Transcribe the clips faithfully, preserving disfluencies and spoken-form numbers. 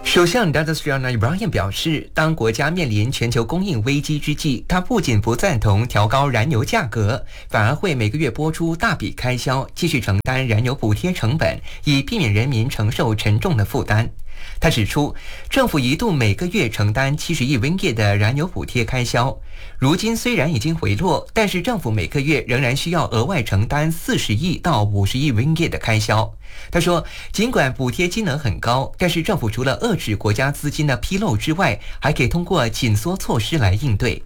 首相 Datuk Seri Anwar Ibrahim 表示，当国家面临全球供应危机之际，他不仅不赞同调高燃油价格，反而会每个月拨出大笔开销，继续承担燃油补贴成本，以避免人民承受沉重的负担。他指出，政府一度每个月承担七十亿 ringgit 的燃油补贴开销，如今虽然已经回落，但是政府每个月仍然需要额外承担四十亿到五十亿 ringgit 的开销。他说，尽管补贴金额很高，但是政府除了遏制国家资金的披露之外，还可以通过紧缩措施来应对。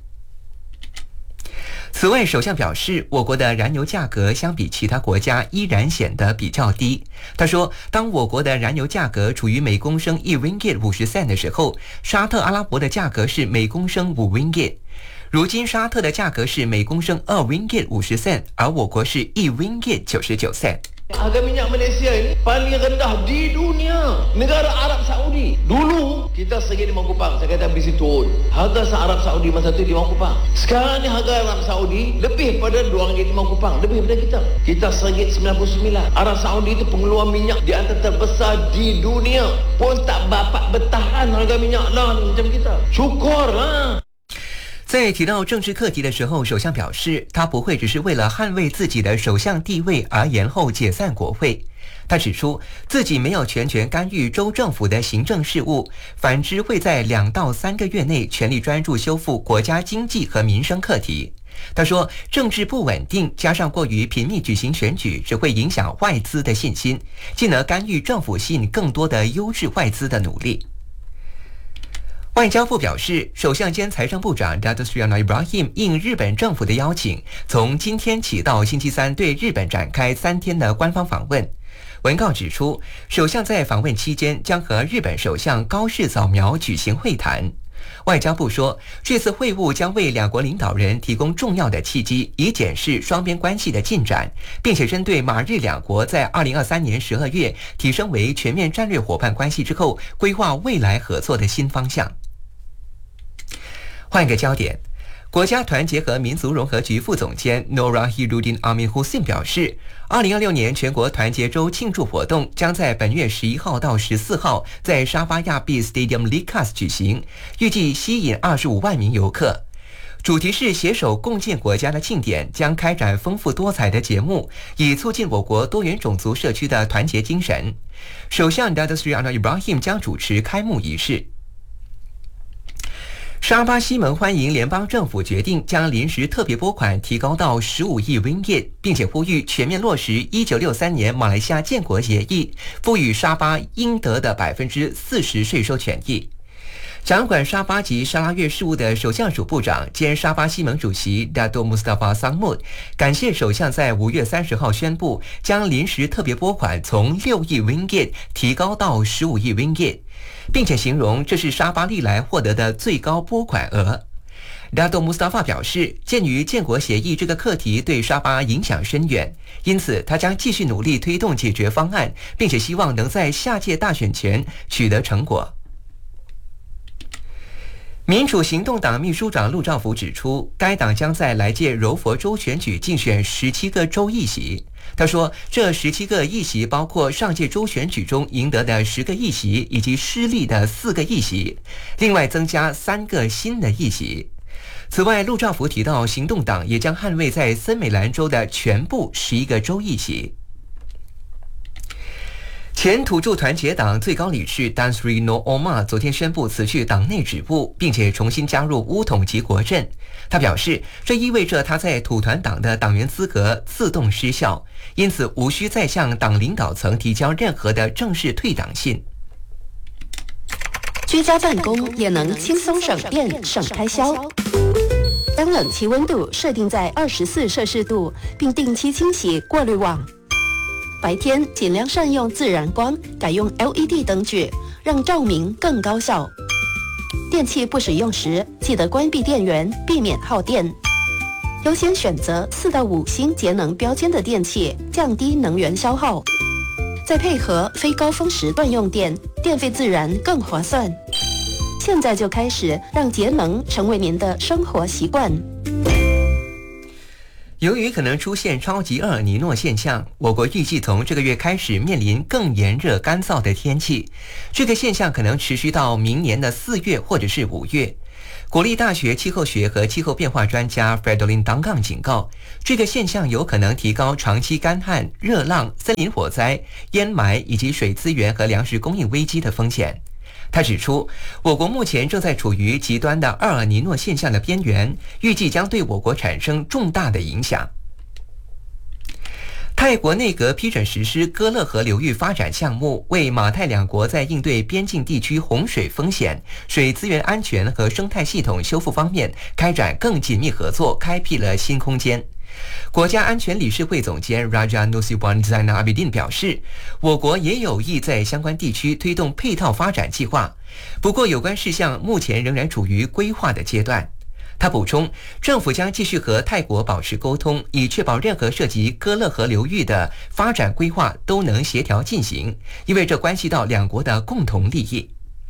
此外，首相表示，我国的燃油价格相比其他国家依然显得比较低。他说，当我国的燃油价格处于每公升一 ringgit 五十 cent 的时候，沙特阿拉伯的价格是每公升五 ringgit。如今沙特的价格是每公升二 ringgit 五十 cent， 而我国是一 ringgit 九十九 cent。 Harga minyak Malaysia ini paling rendah di dunia. Negara Arab Saudi. Dulu kita segi lima kupang. Saya kata habis turun. Harga Arab Saudi masa tu lima kupang. Sekarang ni harga Arab Saudi lebih pada dua ringgit lima kupang. Lebih pada kita. Kita segi sembilan puluh sembilan. Arab Saudi itu pengeluar minyak di antara terbesar di dunia. Pun tak dapat bertahan harga minyak lah ni macam kita. Syukurlah. 在提到政治课题的时候，首相表示，他不会只是为了捍卫自己的首相地位而延后解散国会。他指出，自己没有全权干预州政府的行政事务，反之会在两到三个月内全力专注修复国家经济和民生课题。他说，政治不稳定加上过于频密举行选举，只会影响外资的信心，进而干预政府吸引更多的优质外资的努力。外交部表示，首相兼财政部长 Datuk Seri Anwar Ibrahim 应日本政府的邀请，从今天起到星期三对日本展开三天的官方访问。文告指出，首相在访问期间将和日本首相高市早苗举行会谈。外交部说，这次会晤将为两国领导人提供重要的契机，以检视双边关系的进展，并且针对马日两国在二零二三年十二月提升为全面战略伙伴关系之后，规划未来合作的新方向。换一个焦点，国家团结和民族融合局副总监 Nora Hirudin Amin Hussein 表示，二零二六年全国团结周庆祝活动将在本月十一号到十四号在沙巴亚庇 Stadium Likas 举行，预计吸引二十五万名游客。主题是携手共建国家的庆典，将开展丰富多彩的节目，以促进我国多元种族社区的团结精神。首相 Datuk Seri Anwar Ibrahim 将主持开幕仪式。沙巴西盟欢迎联邦政府决定将临时特别拨款提高到十五亿 ringgit， 并且呼吁全面落实一九六三年马来西亚建国协议，赋予沙巴应得的百分之四十税收权益。掌管沙巴及沙拉越事务的首相署部长兼沙巴西盟主席 Dato' Mustafa Sangmud 感谢首相在五月三十号宣布将临时特别拨款从六亿 ringgit 提高到十五亿 ringgit， 并且形容这是沙巴历来获得的最高拨款额。Dato' Mustafa 表示，鉴于建国协议这个课题对沙巴影响深远，因此他将继续努力推动解决方案，并且希望能在下届大选前取得成果。民主行动党秘书长陆兆福指出，该党将在来届柔佛州选举竞选十七个州议席。他说，这十七个议席包括上届州选举中赢得的十个议席，以及失利的四个议席，另外增加三个新的议席。此外，陆兆福提到，行动党也将捍卫在森美兰州的全部十一个州议席。前土著团结党最高理事 Tan Sri Noor Omar 昨天宣布辞去党内职务，并且重新加入乌统及国阵。他表示，这意味着他在土团党的党员资格自动失效，因此无需再向党领导层提交任何的正式退党信。 居家办公也能轻松省电省开销。将冷气温度设定在二十四摄氏度，并定期清洗过滤网。白天尽量善用自然光，改用 L E D 灯具，让照明更高效。电器不使用时，记得关闭电源，避免耗电。优先选择四到五星节能标签的电器，降低能源消耗。再配合非高峰时段用电，电费自然更划算。现在就开始让节能成为您的生活习惯。 由于可能出现超级厄尔尼诺现象，我国预计从这个月开始面临更炎热干燥的天气，这个现象可能持续到明年的四月或者是五月。国立大学气候学和气候变化专家 Fridolin Danggang 警告，这个现象有可能提高长期干旱、热浪、森林火灾、淹埋以及水资源和粮食供应危机的风险。他指出，我国目前正在处于极端的厄尔尼诺现象的边缘，预计将对我国产生重大的影响。泰国内阁批准实施歌勒河流域发展项目，为马泰两国在应对边境地区洪水风险、水资源安全和生态系统修复方面开展更紧密合作开辟了新空间。国家安全理事会总监 Raja Nusiwan Zainal Abidin 表示，我国也有意在相关地区推动配套发展计划，不过有关事项目前仍然处于规划的阶段。他补充，政府将继续和泰国保持沟通，以确保任何涉及歌勒河流域的发展规划都能协调进行，因为这关系到两国的共同利益。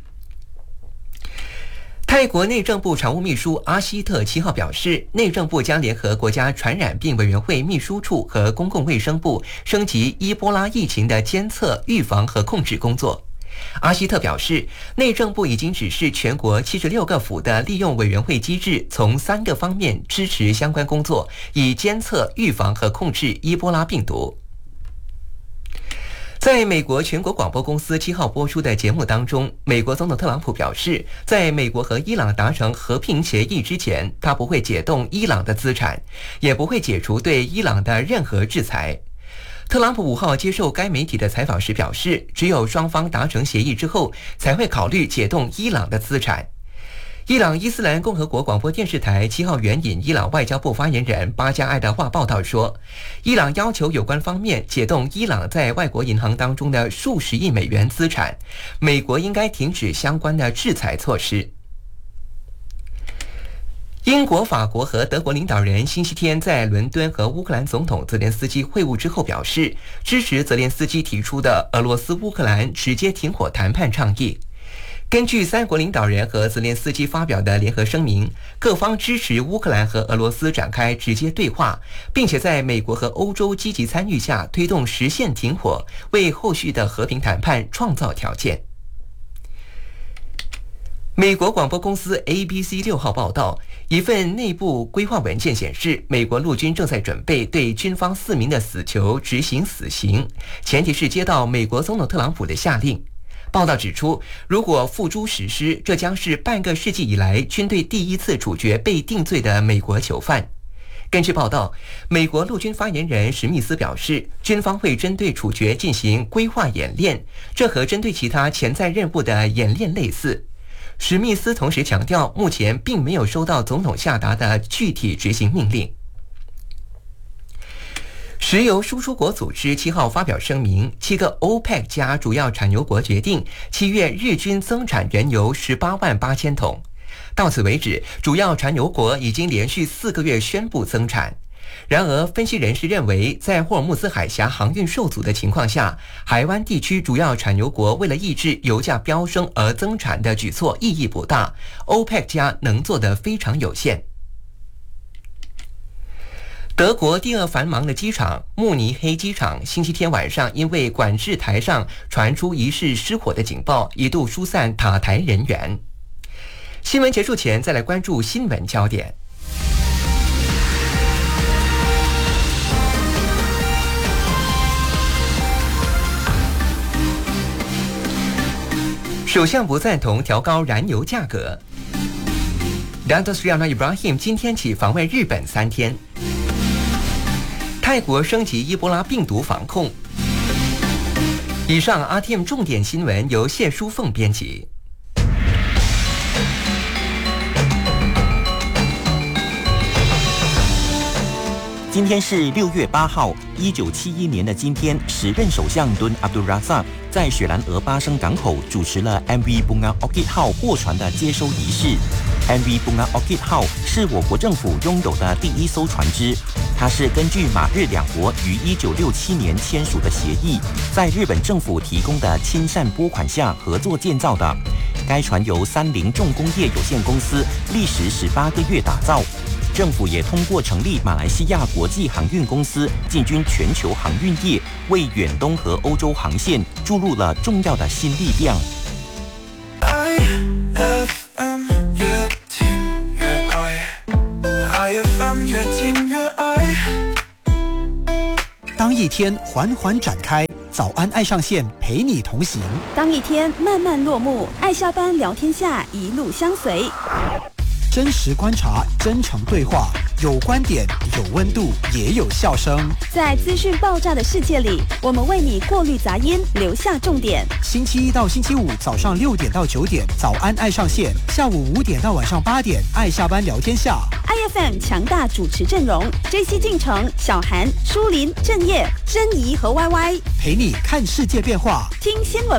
泰国内政部常务秘书阿希特七号表示，内政部将联合国家传染病委员会秘书处和公共卫生部升级伊波拉疫情的监测、预防和控制工作。阿希特表示，内政部已经指示全国七十六个府的利用委员会机制，从三个方面支持相关工作，以监测、预防和控制伊波拉病毒。在美国全国广播公司七号播出的节目当中，美国总统特朗普表示，在美国和伊朗达成和平协议之前，他不会解冻伊朗的资产，也不会解除对伊朗的任何制裁。特朗普五号接受该媒体的采访时表示，只有双方达成协议之后，才会考虑解冻伊朗的资产。伊朗伊斯兰共和国广播电视台七号援引伊朗外交部发言人巴加艾的话报道说，伊朗要求有关方面解冻伊朗在外国银行当中的数十亿美元资产，美国应该停止相关的制裁措施。英国、法国和德国领导人星期天在伦敦和乌克兰总统泽连斯基会晤之后表示，支持泽连斯基提出的俄罗斯乌克兰直接停火谈判倡议。根据三国领导人和泽连斯基发表的联合声明，各方支持乌克兰和俄罗斯展开直接对话，并且在美国和欧洲积极参与下推动实现停火，为后续的和平谈判创造条件。美国广播公司 A B C 六号报道，一份内部规划文件显示，美国陆军正在准备对军方四名的死囚执行死刑，前提是接到美国总统特朗普的下令。报道指出，如果付诸实施，这将是半个世纪以来军队第一次处决被定罪的美国囚犯。根据报道，美国陆军发言人史密斯表示，军方会针对处决进行规划演练，这和针对其他潜在任务的演练类似。史密斯同时强调，目前并没有收到总统下达的具体执行命令。石油输出国组织七号发表声明，七个 欧佩克 加主要产油国决定七月日均增产原油十八万八千桶。到此为止，主要产油国已经连续四个月宣布增产。然而，分析人士认为，在霍尔木兹海峡航运受阻的情况下，海湾地区主要产油国为了抑制油价飙升而增产的举措意义不大，欧佩克 加能做得非常有限。德国第二繁忙的机场慕尼黑机场星期天晚上因为管制台上传出疑似失火的警报，一度疏散塔台人员。新闻结束前，再来关注新闻焦点。首相不赞同调高燃油价格。Datuk Seri Anwar Ibrahim 今天起访问日本三天。泰国升级伊波拉病毒防控。以上 R T M 重点新闻由谢淑凤编辑。 今天是六月八号，一九七一年的今天，时任首相敦阿卜杜拉萨在雪兰莪巴生港口主持了 M V Bunga Orchid 号货船的接收仪式。M V Bunga Orchid 号是我国政府拥有的第一艘船只，它是根据马日两国于一九六七年签署的协议，在日本政府提供的亲善拨款下合作建造的。该船由三菱重工业有限公司历时十八个月打造。 政府也通过成立马来西亚国际航运公司，进军全球航运业，为远东和欧洲航线注入了重要的新力量。I F M 越听越爱 I F M 越听越爱。 当一天缓缓展开，早安爱上线陪你同行； 当一天慢慢落幕，爱下班聊天下一路相随。 真实观察，真诚对话，有观点，有温度，也有笑声。 在资讯爆炸的世界里，我们为你过滤杂音，留下重点。 星期一到星期五早上六点到九点，早安爱上线；下午五点到晚上八点，爱下班聊天下。 I F M 强大主持阵容 ：J C 进城、小韩、舒林、郑业、珍怡和 Y Y， 陪你看世界变化， 听新闻。